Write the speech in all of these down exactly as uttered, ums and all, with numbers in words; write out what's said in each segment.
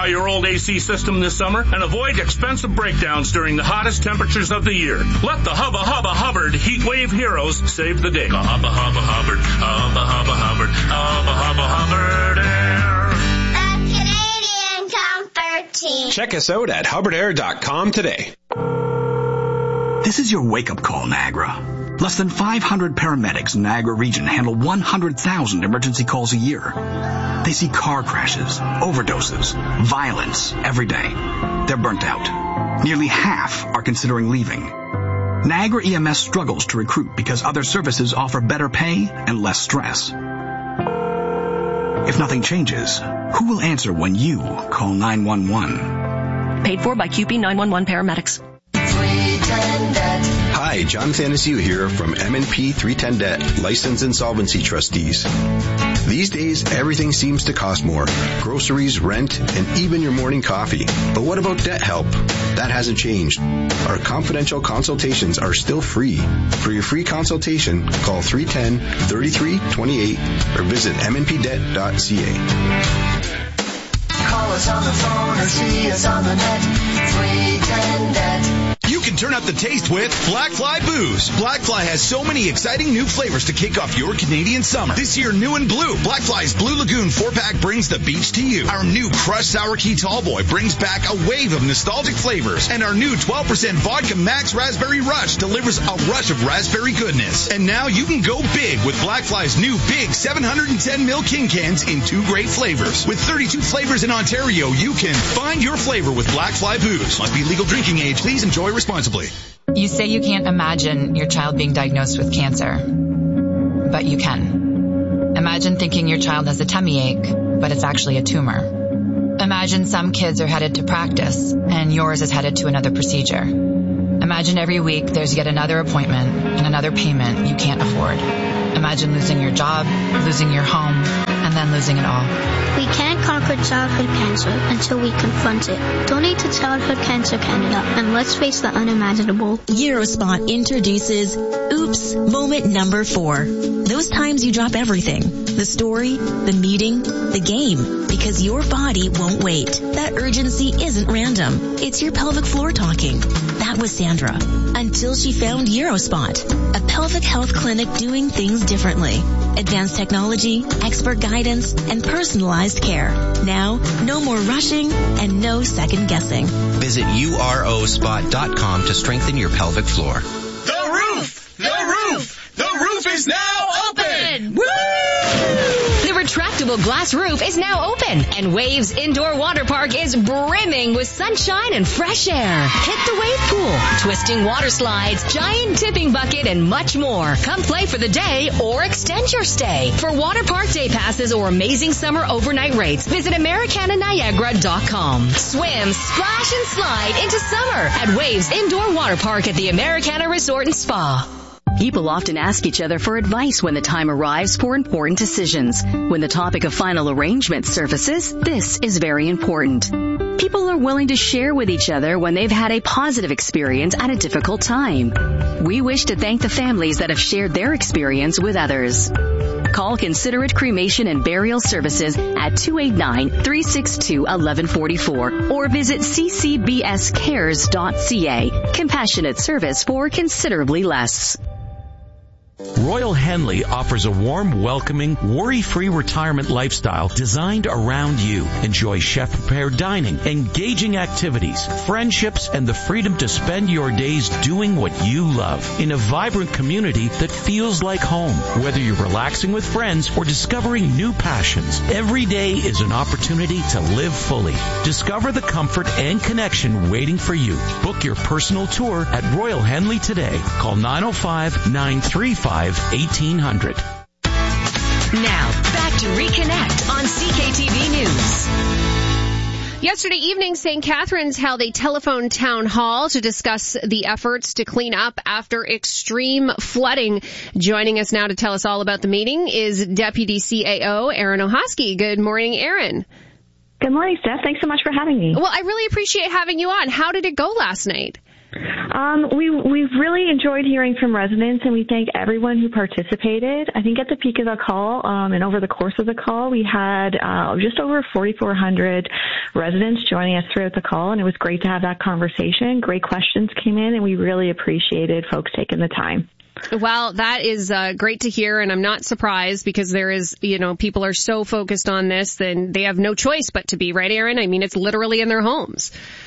Simplify your old A C system this summer and avoid expensive breakdowns during the hottest temperatures of the year. Let the Hubba Hubba Hubbard Heat Wave Heroes save the day. Hubba Hubba Hubbard, Hubba Hubba Hubbard, Hubba Hubba Hubbard Air. The Canadian Comfort Team. Check us out at hubbard air dot com today. This is your wake-up call, Niagara. Less than five hundred paramedics in the Niagara region handle one hundred thousand emergency calls a year. They see car crashes, overdoses, violence every day. They're burnt out. Nearly half are considering leaving. Niagara E M S struggles to recruit because other services offer better pay and less stress. If nothing changes, who will answer when you call nine one one? Paid for by Q P nine one one paramedics. Hi, John Thanasiu here from M and P three ten Debt, Licensed Insolvency Trustees. These days, everything seems to cost more. Groceries, rent, and even your morning coffee. But what about debt help? That hasn't changed. Our confidential consultations are still free. For your free consultation, call three one zero, three three two eight or visit m n p debt dot c a. Call us on the phone or see us on the net. three ten debt. You can turn up the taste with Blackfly Booze. Blackfly has so many exciting new flavors to kick off your Canadian summer. This year, new and blue, Blackfly's Blue Lagoon four-pack brings the beach to you. Our new Crushed Sour Key Tallboy brings back a wave of nostalgic flavors. And our new twelve percent Vodka Max Raspberry Rush delivers a rush of raspberry goodness. And now you can go big with Blackfly's new big seven hundred ten milliliter King Cans in two great flavors. With thirty-two flavors in Ontario, you can find your flavor with Blackfly Booze. Must be legal drinking age. Please enjoy responsibly. You say you can't imagine your child being diagnosed with cancer, but you can. Imagine thinking your child has a tummy ache, but it's actually a tumor. Imagine some kids are headed to practice, and yours is headed to another procedure. Imagine every week there's yet another appointment and another payment you can't afford. Imagine losing your job, losing your home, and then losing it all. We can't conquer childhood cancer until we confront it. Donate to Childhood Cancer Canada and let's face the unimaginable. Eurospot introduces Oops Moment Number Four. Those times you drop everything. The story, the meeting, the game. Because your body won't wait. That urgency isn't random. It's your pelvic floor talking. That was Sandra. Until she found Eurospot, a pelvic health clinic doing things differently. Advanced technology, expert guidance, and personalized care. Now, no more rushing and no second guessing. Visit U R O spot dot com to strengthen your pelvic floor. The roof! The roof! The roof is now open! Woo! The retractable glass roof is now open, and Waves Indoor Water Park is brimming with sunshine and fresh air. Hit the wave pool, twisting water slides, giant tipping bucket, and much more. Come play for the day or extend your stay. For water park day passes or amazing summer overnight rates, visit Americana Niagara dot com. Swim, splash, and slide into summer at Waves Indoor Water Park at the Americana Resort and Spa. People often ask each other for advice when the time arrives for important decisions. When the topic of final arrangement surfaces, this is very important. People are willing to share with each other when they've had a positive experience at a difficult time. We wish to thank the families that have shared their experience with others. Call Considerate Cremation and Burial Services at two eight nine, three six two, one one four four or visit c c b s cares dot c a. Compassionate service for considerably less. Royal Henley offers a warm, welcoming, worry-free retirement lifestyle designed around you. Enjoy chef-prepared dining, engaging activities, friendships, and the freedom to spend your days doing what you love in a vibrant community that feels like home. Whether you're relaxing with friends or discovering new passions, every day is an opportunity to live fully. Discover the comfort and connection waiting for you. Book your personal tour at Royal Henley today. Call nine oh five, nine three five, eighteen hundred. Now, back to Reconnect on C K T V News. Yesterday evening, Saint Catharines held a telephone town hall to discuss the efforts to clean up after extreme flooding. Joining us now to tell us all about the meeting is Deputy C A O Erin Ohosky. Good morning, Erin. Good morning, Steph. Thanks so much for having me. Well, I really appreciate having you on. How did it go last night? Um, we, we've really enjoyed hearing from residents, and we thank everyone who participated. I think at the peak of the call, um, and over the course of the call, we had uh, just over forty-four hundred residents joining us throughout the call, and it was great to have that conversation. Great questions came in, and we really appreciated folks taking the time. Well, that is uh, great to hear, and I'm not surprised because there is, you know, people are so focused on this, then they have no choice but to be, right, Erin? I mean, it's literally in their homes.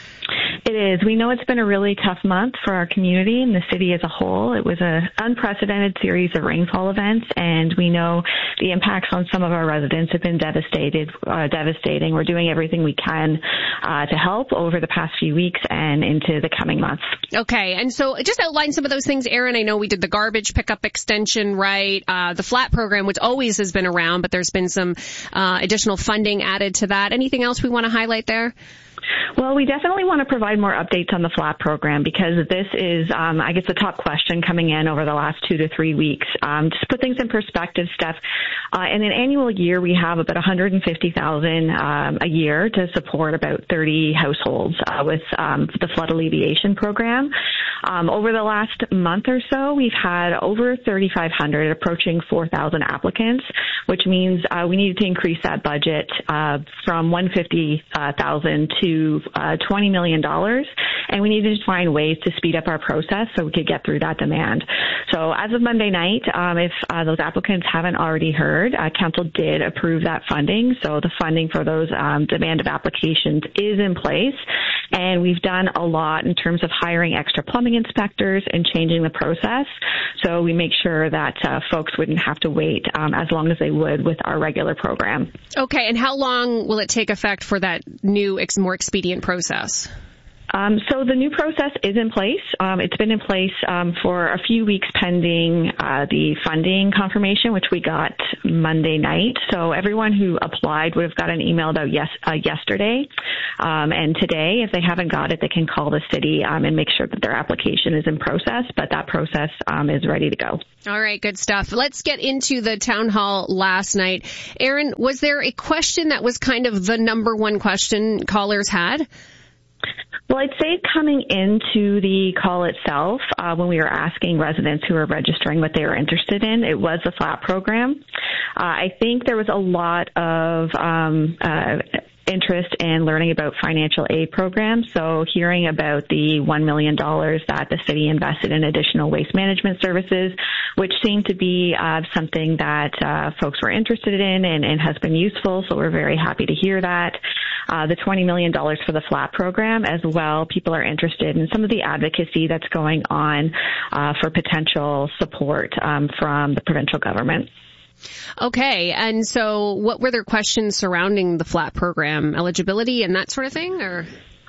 It is. We know it's been a really tough month for our community and the city as a whole. It was an unprecedented series of rainfall events, and we know the impacts on some of our residents have been devastated, uh, devastating. We're doing everything we can uh, to help over the past few weeks and into the coming months. Okay, and so just outline some of those things, Erin. I know we did the garbage pickup extension, right? Uh, the FLAT program, which always has been around, but there's been some uh, additional funding added to that. Anything else we want to highlight there? Well, we definitely want to provide more updates on the FLAT program because this is, um, I guess, the top question coming in over the last two to three weeks. Um, just to put things in perspective, Steph, uh, in an annual year, we have about one hundred fifty thousand um, a year to support about thirty households uh, with um, the flood alleviation program. Um, over the last month or so, we've had over thirty-five hundred, approaching four thousand applicants, which means uh, we needed to increase that budget uh, from one hundred fifty thousand to uh, twenty million dollars, and we needed to find ways to speed up our process so we could get through that demand. So as of Monday night, um, if uh, those applicants haven't already heard, uh, Council did approve that funding, so the funding for those um, demand of applications is in place, and we've done a lot in terms of hiring extra plumbing inspectors and changing the process, so we make sure that uh, folks wouldn't have to wait um, as long as they would with our regular program. Okay, and how long will it take effect for that new, ex- more expedient process? Um, so the new process is in place. Um, it's been in place um, for a few weeks pending uh, the funding confirmation, which we got Monday night. So everyone who applied would have got an email about yes, uh, yesterday. Um, and today, if they haven't got it, they can call the city um, and make sure that their application is in process. But that process um, is ready to go. All right, good stuff. Let's get into the town hall last night. Erin, was there a question that was kind of the number one question callers had? Well, I'd say coming into the call itself, uh, when we were asking residents who were registering what they were interested in, it was the FLAT program. Uh, I think there was a lot of um, uh, interest in learning about financial aid programs. So hearing about the one million dollars that the city invested in additional waste management services, which seemed to be uh, something that uh, folks were interested in and, and has been useful. So we're very happy to hear that. Uh, the twenty million dollars for the FLAT program as well. People are interested in some of the advocacy that's going on uh, for potential support um, from the provincial government. Okay, and so what were their questions surrounding the FLAT program? Eligibility and that sort of thing, or?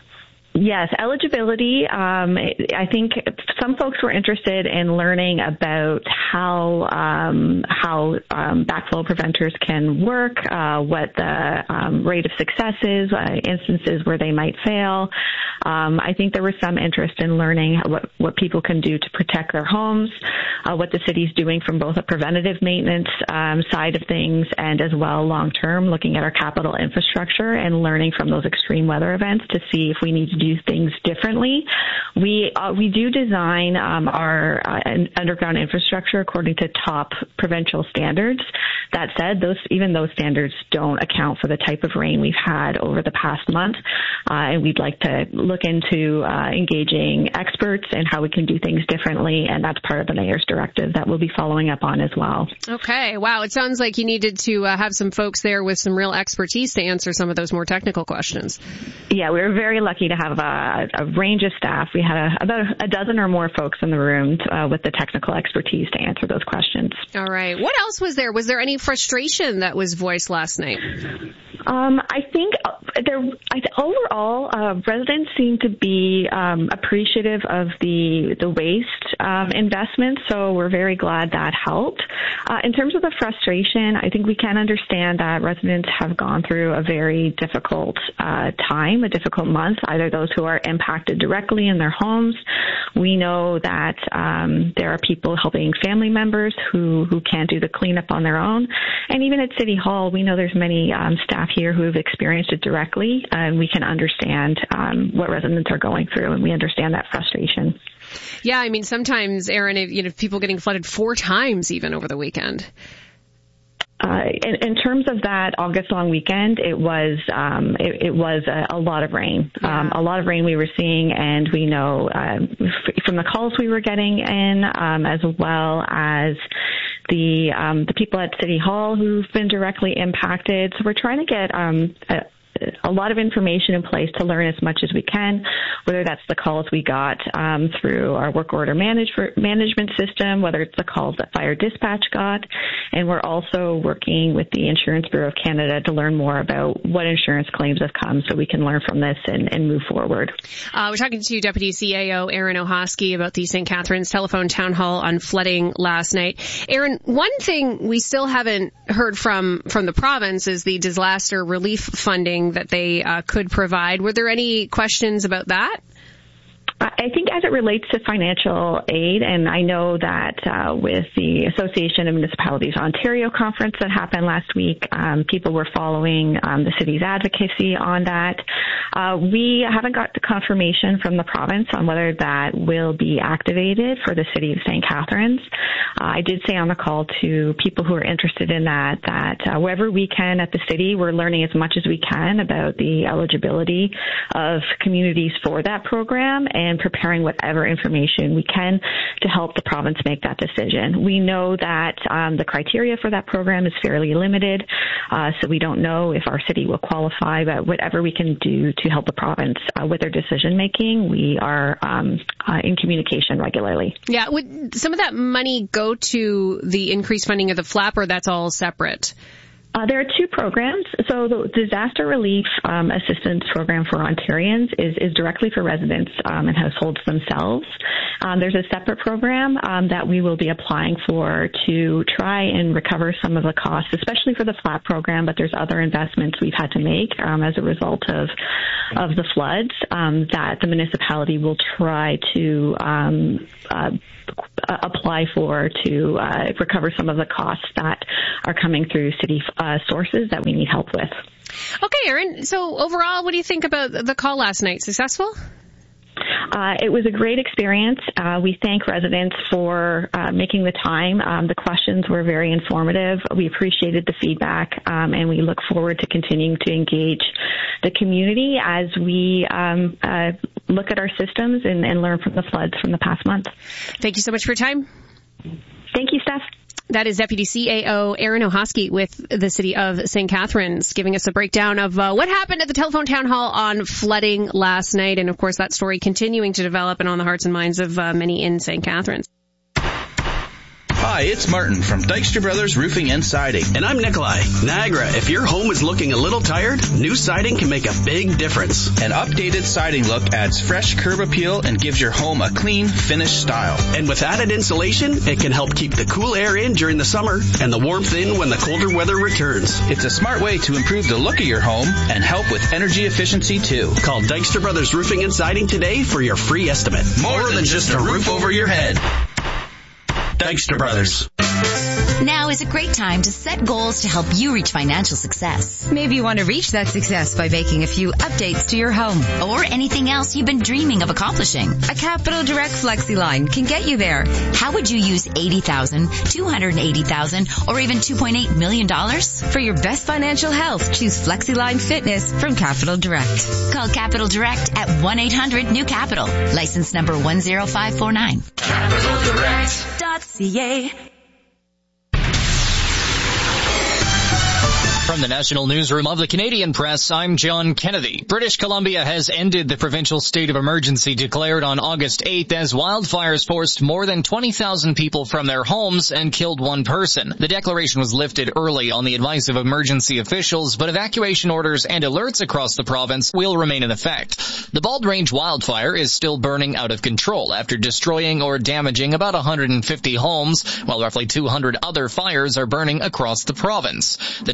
Yes, eligibility. Um, I think some folks were interested in learning about how um, how um, backflow preventers can work, uh, what the um, rate of success is, uh, instances where they might fail. Um, I think there was some interest in learning what, what people can do to protect their homes, uh, what the city's doing from both a preventative maintenance um, side of things and as well long-term, looking at our capital infrastructure and learning from those extreme weather events to see if we need to do things differently. We uh, we do design um, our uh, underground infrastructure according to top provincial standards. That said, those even those standards don't account for the type of rain we've had over the past month, uh, and we'd like to look into uh, engaging experts and how we can do things differently, and that's part of the mayor's directive that we'll be following up on as well. Okay, wow, it sounds like you needed to uh, have some folks there with some real expertise to answer some of those more technical questions. Yeah, we were very lucky to have a, a range of staff. We had a, about a dozen or more folks in the room uh, with the technical expertise to answer those questions. All right. What else was there? Was there any frustration that was voiced last night? Um, I think there, I, overall, uh, residents seem to be um, appreciative of the the waste um, investment, so we're very glad that helped. Uh, in terms of the frustration, I think we can understand that residents have gone through a very difficult uh, time, a difficult month, either those who are impacted directly in their homes. We know that um, there are people helping family members who, who can't do the cleanup on their own. And even at City Hall, we know there's many um, staff here who have experienced it directly, and we can understand um, what residents are going through, and we understand that frustration. Yeah, I mean, sometimes, Erin, if, you know, people getting flooded four times even over the weekend. Uh, in, in terms of that August long weekend, it was um, it, it was a, a lot of rain, yeah. um, a lot of rain we were seeing, and we know uh, from the calls we were getting in, um, as well as the um, the people at City Hall who've been directly impacted. So we're trying to get um, a, a lot of information in place to learn as much as we can, whether that's the calls we got um, through our work order manage management system, whether it's the calls that fire dispatch got. And we're also working with the Insurance Bureau of Canada to learn more about what insurance claims have come so we can learn from this and, and move forward. Uh, we're talking to Deputy C A O Erin Ohosky about the Saint Catharines telephone town hall on flooding last night. Erin, one thing we still haven't heard from, from the province is the disaster relief funding that they uh, could provide. Were there any questions about that? I think as it relates to financial aid, and I know that uh, with the Association of Municipalities Ontario conference that happened last week, um, people were following um, the city's advocacy on that. Uh, we haven't got the confirmation from the province on whether that will be activated for the city of Saint Catharines. Uh, I did say on the call to people who are interested in that, that uh, wherever we can at the city, we're learning as much as we can about the eligibility of communities for that program, and and preparing whatever information we can to help the province make that decision. We know that um, the criteria for that program is fairly limited, uh, so we don't know if our city will qualify, but whatever we can do to help the province uh, with their decision making, we are um, uh, in communication regularly. Yeah, would some of that money go to the increased funding of the FLAP, or that's all separate? Uh, there are two programs. So the Disaster Relief um, Assistance Program for Ontarians is, is directly for residents um, and households themselves. Um, there's a separate program um, that we will be applying for to try and recover some of the costs, especially for the FLAP program, but there's other investments we've had to make um, as a result of of the floods um, that the municipality will try to um, uh, apply for to uh, recover some of the costs that are coming through city uh, sources that we need help with. Okay, Erin. So overall, what do you think about the call last night? Successful? Uh, it was a great experience. Uh, we thank residents for uh, making the time. Um, the questions were very informative. We appreciated the feedback, um, and we look forward to continuing to engage the community as we um, uh, look at our systems and, and learn from the floods from the past month. Thank you so much for your time. Thank you, Steph. That is Deputy C A O Erin Ohosky with the City of Saint Catharines, giving us a breakdown of uh, what happened at the telephone town hall on flooding last night. And, of course, that story continuing to develop and on the hearts and minds of uh, many in Saint Catharines. Hi, it's Martin from Dykstra Brothers Roofing and Siding. And I'm Nikolai. Niagara, if your home is looking a little tired, new siding can make a big difference. An updated siding look adds fresh curb appeal and gives your home a clean, finished style. And with added insulation, it can help keep the cool air in during the summer and the warmth in when the colder weather returns. It's a smart way to improve the look of your home and help with energy efficiency, too. Call Dykstra Brothers Roofing and Siding today for your free estimate. More, More than, than just a roof over your head. Dykstra Brothers. Now is a great time to set goals to help you reach financial success. Maybe you want to reach that success by making a few updates to your home. Or anything else you've been dreaming of accomplishing. A Capital Direct FlexiLine can get you there. How would you use eighty thousand dollars, two hundred eighty thousand dollars, or even two point eight million dollars? For your best financial health, choose FlexiLine Fitness from Capital Direct. Call Capital Direct at one eight hundred new capital. License number one zero five four nine. Capital Direct dot C A. From the National Newsroom of the Canadian Press, I'm John Kennedy. British Columbia has ended the provincial state of emergency declared on August eighth as wildfires forced more than twenty thousand people from their homes and killed one person. The declaration was lifted early on the advice of emergency officials, but evacuation orders and alerts across the province will remain in effect. The Bald Range wildfire is still burning out of control after destroying or damaging about one hundred fifty homes, while roughly two hundred other fires are burning across the province. The Trans-Canada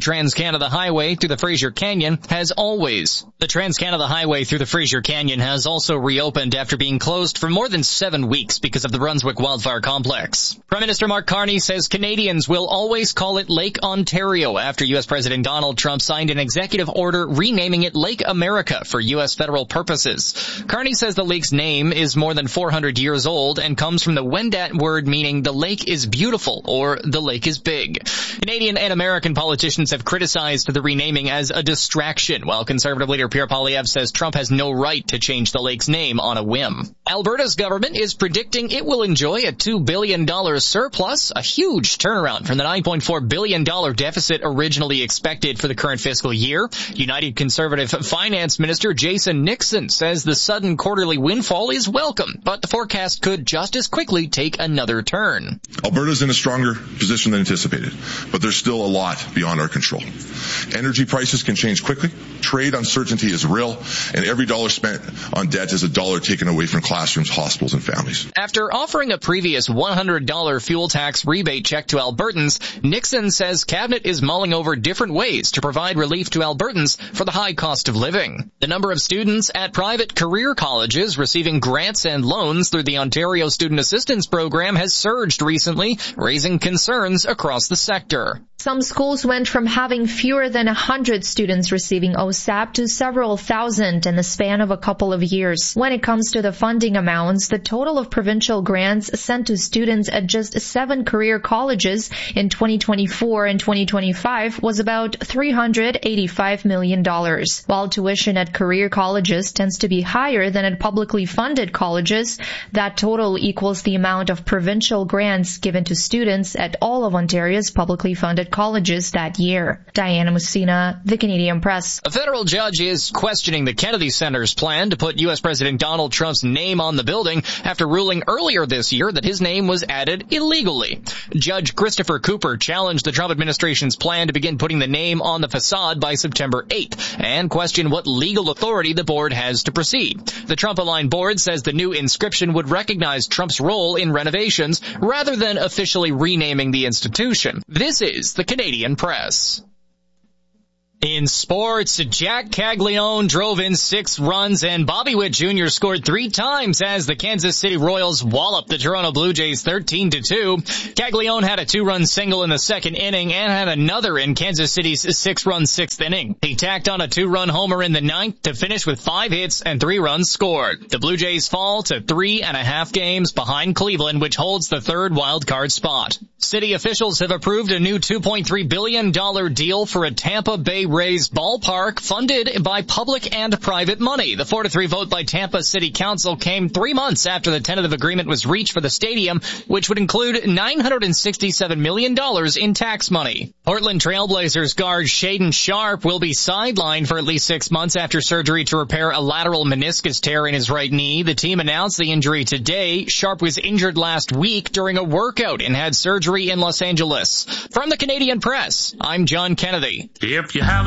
Trans-Canada Highway through the Fraser Canyon has always. The Trans-Canada Highway through the Fraser Canyon has also reopened after being closed for more than seven weeks because of the Brunswick wildfire complex. Prime Minister Mark Carney says Canadians will always call it Lake Ontario after U S President Donald Trump signed an executive order renaming it Lake America for U S federal purposes. Carney says the lake's name is more than four hundred years old and comes from the Wendat word meaning the lake is beautiful or the lake is big. Canadian and American politicians have criticized the renaming as a distraction, while Conservative leader Pierre Poilievre says Trump has no right to change the lake's name on a whim. Alberta's government is predicting it will enjoy a two billion dollars surplus, a huge turnaround from the nine point four billion dollars deficit originally expected for the current fiscal year. United Conservative Finance Minister Jason Nixon says the sudden quarterly windfall is welcome, but the forecast could just as quickly take another turn. Alberta's in a stronger position than anticipated, but there's still a lot beyond our control. Energy prices can change quickly, trade uncertainty is real, and every dollar spent on debt is a dollar taken away from classrooms, hospitals, and families. After offering a previous one hundred dollars fuel tax rebate check to Albertans, Nixon says Cabinet is mulling over different ways to provide relief to Albertans for the high cost of living. The number of students at private career colleges receiving grants and loans through the Ontario Student Assistance Program has surged recently, raising concerns across the sector. Some schools went from having fewer than one hundred students receiving O S A P to several thousand in the span of a couple of years. When it comes to the funding amounts, the total of provincial grants sent to students at just seven career colleges in twenty twenty-four and twenty twenty-five was about three hundred eighty-five million dollars. While tuition at career colleges tends to be higher than at publicly funded colleges, that total equals the amount of provincial grants given to students at all of Ontario's publicly funded colleges that year. Diana Mussina, The Canadian Press. A federal judge is questioning the Kennedy Center's plan to put U S President Donald Trump's name on the building after ruling earlier this year that his name was added illegally. Judge Christopher Cooper challenged the Trump administration's plan to begin putting the name on the facade by September eighth and questioned what legal authority the board has to proceed. The Trump-aligned board says the new inscription would recognize Trump's role in renovations rather than officially renaming the institution. This is the Canadian Press. In sports, Jack Caglione drove in six runs and Bobby Witt Junior scored three times as the Kansas City Royals walloped the Toronto Blue Jays thirteen to two. Caglione had a two-run single in the second inning and had another in Kansas City's six-run sixth inning. He tacked on a two-run homer in the ninth to finish with five hits and three runs scored. The Blue Jays fall to three and a half games behind Cleveland, which holds the third wild card spot. City officials have approved a new two point three billion dollars deal for a Tampa Bay Rays ballpark funded by public and private money. The four to three vote by Tampa City Council came three months after the tentative agreement was reached for the stadium, which would include nine hundred sixty-seven million dollars in tax money. Portland Trailblazers guard Shaedon Sharpe will be sidelined for at least six months after surgery to repair a lateral meniscus tear in his right knee. The team announced the injury today. Sharpe was injured last week during a workout and had surgery in Los Angeles. From the Canadian Press, I'm John Kennedy. If you have